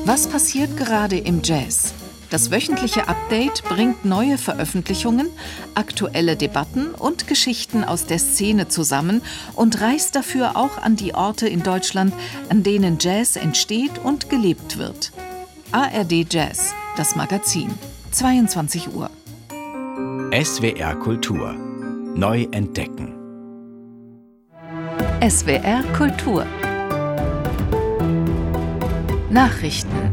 Was passiert gerade im Jazz? Das wöchentliche Update bringt neue Veröffentlichungen, aktuelle Debatten und Geschichten aus der Szene zusammen und reist dafür auch an die Orte in Deutschland, an denen Jazz entsteht und gelebt wird. ARD Jazz, das Magazin, 22 Uhr. SWR Kultur. Neu entdecken. SWR Kultur. Nachrichten.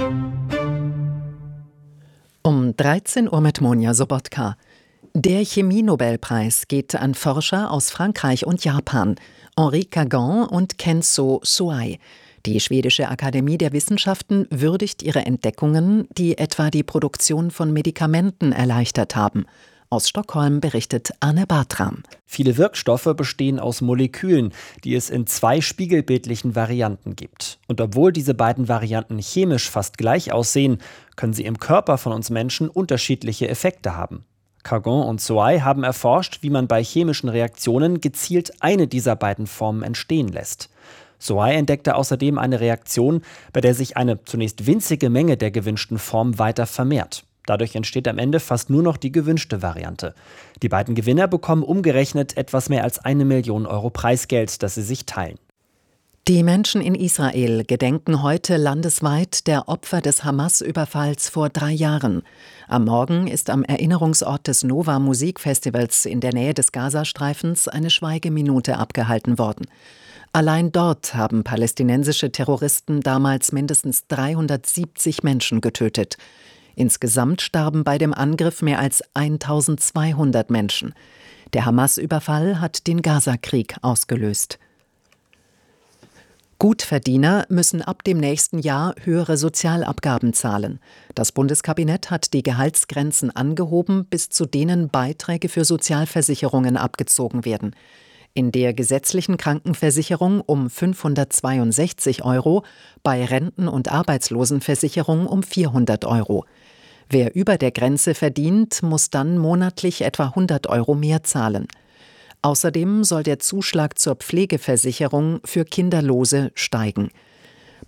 Um 13 Uhr mit Monja Sobotka. Der Chemie-Nobelpreis geht an Forscher aus Frankreich und Japan, Henri Kagan und Kenzo Suai. Die schwedische Akademie der Wissenschaften würdigt ihre Entdeckungen, die etwa die Produktion von Medikamenten erleichtert haben. Aus Stockholm berichtet Anne Bartram. Viele Wirkstoffe bestehen aus Molekülen, die es in 2 spiegelbildlichen Varianten gibt. Und obwohl diese beiden Varianten chemisch fast gleich aussehen, können sie im Körper von uns Menschen unterschiedliche Effekte haben. Kagan und Suai haben erforscht, wie man bei chemischen Reaktionen gezielt eine dieser beiden Formen entstehen lässt. Suai entdeckte außerdem eine Reaktion, bei der sich eine zunächst winzige Menge der gewünschten Form weiter vermehrt. Dadurch entsteht am Ende fast nur noch die gewünschte Variante. Die beiden Gewinner bekommen umgerechnet etwas mehr als 1 Million Euro Preisgeld, das sie sich teilen. Die Menschen in Israel gedenken heute landesweit der Opfer des Hamas-Überfalls vor 3 Jahren. Am Morgen ist am Erinnerungsort des Nova Musikfestivals in der Nähe des Gazastreifens eine Schweigeminute abgehalten worden. Allein dort haben palästinensische Terroristen damals mindestens 370 Menschen getötet. Insgesamt starben bei dem Angriff mehr als 1200 Menschen. Der Hamas-Überfall hat den Gaza-Krieg ausgelöst. Gutverdiener müssen ab dem nächsten Jahr höhere Sozialabgaben zahlen. Das Bundeskabinett hat die Gehaltsgrenzen angehoben, bis zu denen Beiträge für Sozialversicherungen abgezogen werden. In der gesetzlichen Krankenversicherung um 562 Euro, bei Renten- und Arbeitslosenversicherung um 400 Euro. Wer über der Grenze verdient, muss dann monatlich etwa 100 Euro mehr zahlen. Außerdem soll der Zuschlag zur Pflegeversicherung für Kinderlose steigen.